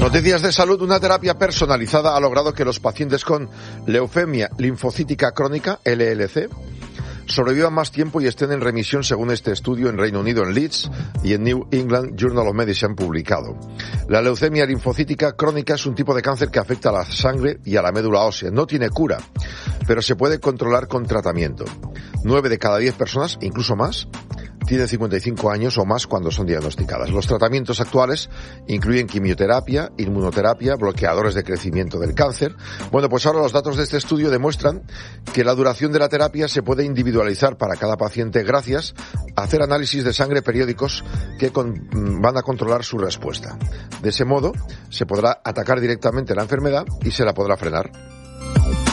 Noticias de salud. Una terapia personalizada ha logrado que los pacientes con leucemia linfocítica crónica, LLC, sobrevivan más tiempo y estén en remisión, según este estudio en Reino Unido, en Leeds, y en New England Journal of Medicine publicado. La leucemia linfocítica crónica es un tipo de cáncer que afecta a la sangre y a la médula ósea. No tiene cura, pero se puede controlar con tratamiento. 9 de cada 10 personas, incluso más, tienen 55 años o más cuando son diagnosticadas. Los tratamientos actuales incluyen quimioterapia, inmunoterapia, bloqueadores de crecimiento del cáncer. Bueno, pues ahora los datos de este estudio demuestran que la duración de la terapia se puede individualizar para cada paciente gracias a hacer análisis de sangre periódicos que van a controlar su respuesta. De ese modo, se podrá atacar directamente la enfermedad y se la podrá frenar.